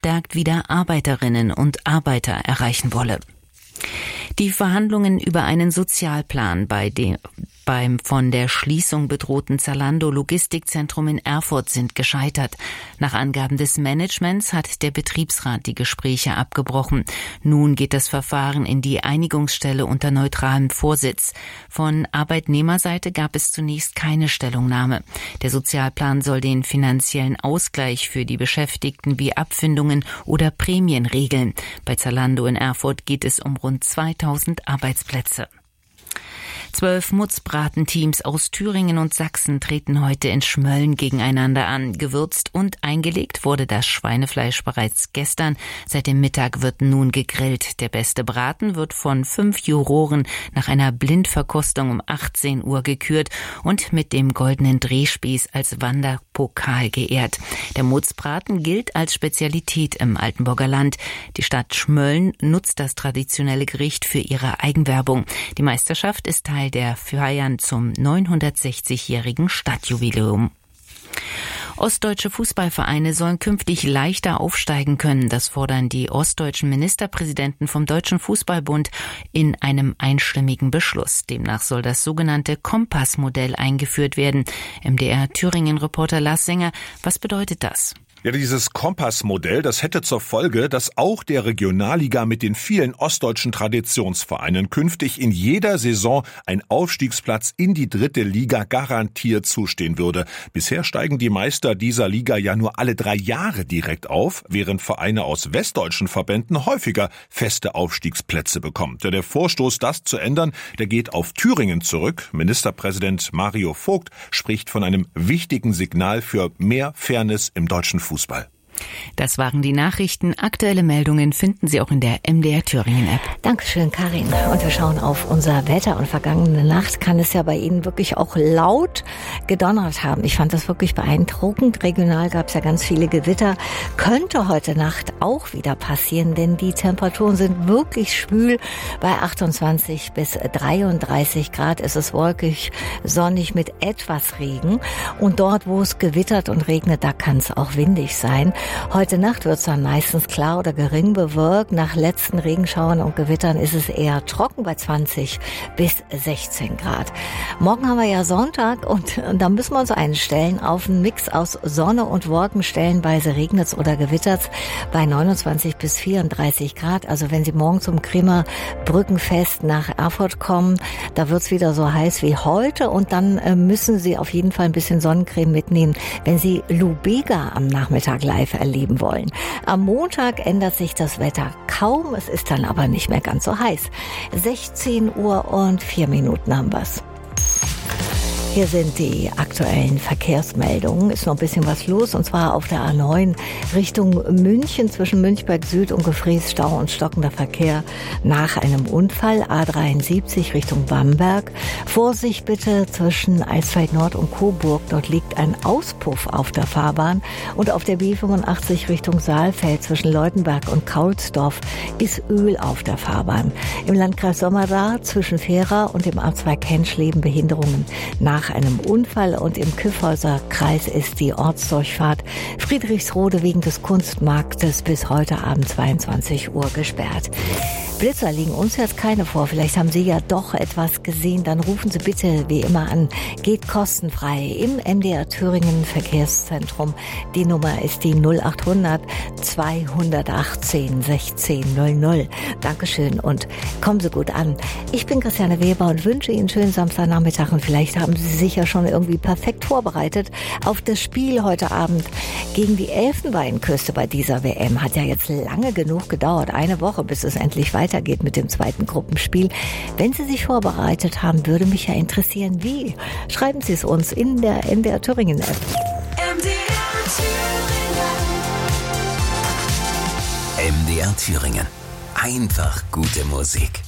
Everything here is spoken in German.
verstärkt wieder Arbeiterinnen und Arbeiter erreichen wolle. Die Verhandlungen über einen Sozialplan beim von der Schließung bedrohten Zalando-Logistikzentrum in Erfurt sind gescheitert. Nach Angaben des Managements hat der Betriebsrat die Gespräche abgebrochen. Nun geht das Verfahren in die Einigungsstelle unter neutralem Vorsitz. Von Arbeitnehmerseite gab es zunächst keine Stellungnahme. Der Sozialplan soll den finanziellen Ausgleich für die Beschäftigten wie Abfindungen oder Prämien regeln. Bei Zalando in Erfurt geht es um rund 2000 Arbeitsplätze. 12 Mutzbratenteams aus Thüringen und Sachsen treten heute in Schmölln gegeneinander an. Gewürzt und eingelegt wurde das Schweinefleisch bereits gestern. Seit dem Mittag wird nun gegrillt. Der beste Braten wird von 5 Juroren nach einer Blindverkostung um 18 Uhr gekürt und mit dem goldenen Drehspieß als Wanderpokal geehrt. Der Mutzbraten gilt als Spezialität im Altenburger Land. Die Stadt Schmölln nutzt das traditionelle Gericht für ihre Eigenwerbung. Die Meisterschaft ist Teil der Feiern zum 960-jährigen Stadtjubiläum. Ostdeutsche Fußballvereine sollen künftig leichter aufsteigen können. Das fordern die ostdeutschen Ministerpräsidenten vom Deutschen Fußballbund in einem einstimmigen Beschluss. Demnach soll das sogenannte Kompassmodell eingeführt werden. MDR-Thüringen-Reporter Lars Sänger, was bedeutet das? Ja, dieses Kompassmodell, das hätte zur Folge, dass auch der Regionalliga mit den vielen ostdeutschen Traditionsvereinen künftig in jeder Saison ein Aufstiegsplatz in die 3. Liga garantiert zustehen würde. Bisher steigen die Meister dieser Liga ja nur alle 3 Jahre direkt auf, während Vereine aus westdeutschen Verbänden häufiger feste Aufstiegsplätze bekommen. Der Vorstoß, das zu ändern, der geht auf Thüringen zurück. Ministerpräsident Mario Vogt spricht von einem wichtigen Signal für mehr Fairness im deutschen Fußball. Das waren die Nachrichten. Aktuelle Meldungen finden Sie auch in der MDR Thüringen App. Dankeschön, Karin. Und wir schauen auf unser Wetter. Und vergangene Nacht kann es ja bei Ihnen wirklich auch laut gedonnert haben. Ich fand das wirklich beeindruckend. Regional gab es ja ganz viele Gewitter. Könnte heute Nacht auch wieder passieren, denn die Temperaturen sind wirklich schwül. Bei 28 bis 33 Grad ist es wolkig, sonnig mit etwas Regen. Und dort, wo es gewittert und regnet, da kann es auch windig sein. Heute Nacht wird es dann meistens klar oder gering bewölkt. Nach letzten Regenschauern und Gewittern ist es eher trocken bei 20 bis 16 Grad. Morgen haben wir ja Sonntag und da müssen wir uns einstellen auf einen Mix aus Sonne und Wolken. Stellenweise regnet es oder gewittert es bei 29 bis 34 Grad. Also wenn Sie morgen zum Kremer Brückenfest nach Erfurt kommen, da wird es wieder so heiß wie heute und dann müssen Sie auf jeden Fall ein bisschen Sonnencreme mitnehmen, wenn Sie Lubega am Nachmittag live erleben wollen. Am Montag ändert sich das Wetter kaum, es ist dann aber nicht mehr ganz so heiß. 16 Uhr und 4 Minuten haben wir's. Hier sind die aktuellen Verkehrsmeldungen. Ist noch ein bisschen was los, und zwar auf der A9 Richtung München zwischen Münchberg Süd und Gefries Stau und stockender Verkehr nach einem Unfall. A73 Richtung Bamberg. Vorsicht bitte zwischen Eisfeld Nord und Coburg. Dort liegt ein Auspuff auf der Fahrbahn. Und auf der B85 Richtung Saalfeld zwischen Leutenberg und Kaulsdorf ist Öl auf der Fahrbahn. Im Landkreis Sommerda zwischen Fehra und dem A2 Kenschleben Behinderungen nach einem Unfall, und im Kyffhäuser Kreis ist die Ortsdurchfahrt Friedrichsrode wegen des Kunstmarktes bis heute Abend 22 Uhr gesperrt. Blitzer liegen uns jetzt keine vor. Vielleicht haben Sie ja doch etwas gesehen. Dann rufen Sie bitte wie immer an. Geht kostenfrei im MDR Thüringen Verkehrszentrum. Die Nummer ist die 0800 218 1600. Dankeschön und kommen Sie gut an. Ich bin Christiane Weber und wünsche Ihnen einen schönen Samstagnachmittag, und vielleicht haben Sie sich ja schon irgendwie perfekt vorbereitet auf das Spiel heute Abend gegen die Elfenbeinküste bei dieser WM. Hat ja jetzt lange genug gedauert. Eine Woche, bis es endlich weitergeht mit dem zweiten Gruppenspiel. Wenn Sie sich vorbereitet haben, würde mich ja interessieren, wie. Schreiben Sie es uns in der MDR Thüringen App. MDR Thüringen. Einfach gute Musik.